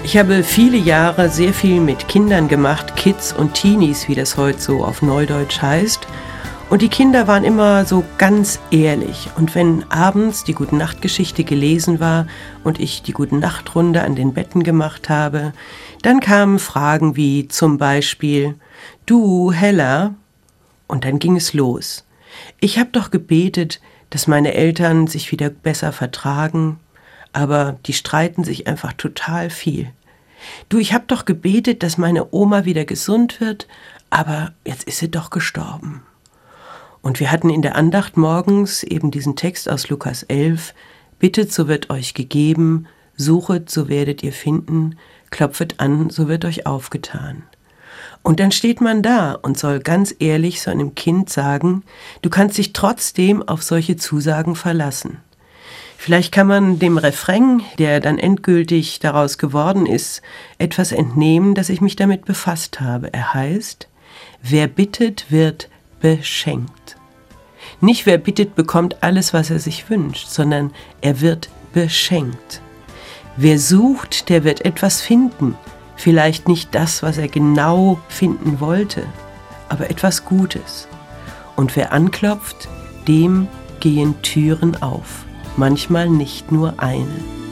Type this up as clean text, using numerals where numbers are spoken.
Ich habe viele Jahre sehr viel mit Kindern gemacht, Kids und Teenies, wie das heute so auf Neudeutsch heißt. Und die Kinder waren immer so ganz ehrlich. Und wenn abends die Gute-Nacht-Geschichte gelesen war und ich die Gute-Nacht-Runde an den Betten gemacht habe, dann kamen Fragen wie zum Beispiel: Du, Hella? Und dann ging es los. Ich habe doch gebetet, dass meine Eltern sich wieder besser vertragen, aber die streiten sich einfach total viel. Du, ich habe doch gebetet, dass meine Oma wieder gesund wird, aber jetzt ist sie doch gestorben. Und wir hatten in der Andacht morgens eben diesen Text aus Lukas 11, bittet, so wird euch gegeben, suchet, so werdet ihr finden, klopfet an, so wird euch aufgetan. Und dann steht man da und soll ganz ehrlich so einem Kind sagen, du kannst dich trotzdem auf solche Zusagen verlassen. Vielleicht kann man dem Refrain, der dann endgültig daraus geworden ist, etwas entnehmen, dass ich mich damit befasst habe. Er heißt: Wer bittet, wird beschenkt. Nicht wer bittet, bekommt alles, was er sich wünscht, sondern er wird beschenkt. Wer sucht, der wird etwas finden. Vielleicht nicht das, was er genau finden wollte, aber etwas Gutes. Und wer anklopft, dem gehen Türen auf. Manchmal nicht nur eine.